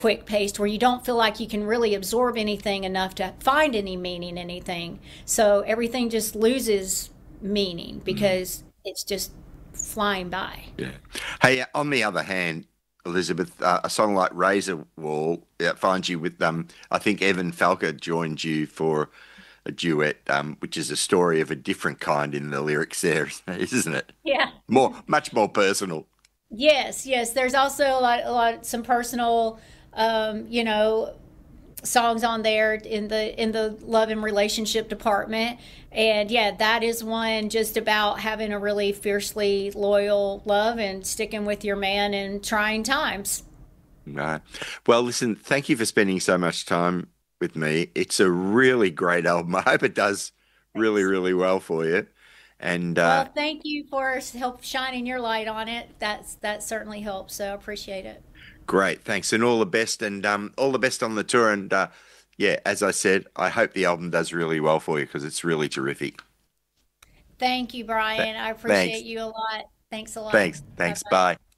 quick paced where you don't feel like you can really absorb anything enough to find any meaning, anything. So everything just loses meaning because it's just flying by. Yeah. Hey, on the other hand, Elizabeth, a song like Razor Wall finds you with I think Evan Falker joined you for a duet, which is a story of a different kind in the lyrics there, isn't it? Yeah. Much more personal. Yes, yes. There's also some personal, you know, songs on there in the love and relationship department. And yeah, that is one just about having a really fiercely loyal love and sticking with your man in trying times. Right. Well, listen, thank you for spending so much time with me. It's a really great album. I hope it does really, Thanks. really well for you. And Well, thank you for help shining your light on it. That certainly helps. So I appreciate it. great, thanks, and all the best, and all the best on the tour. And yeah, as I said, I hope the album does really well for you because it's really terrific. Thank you, Th- Brian. I appreciate Thanks, you a lot. Thanks a lot. thanks, Bye thanks. bye. Bye.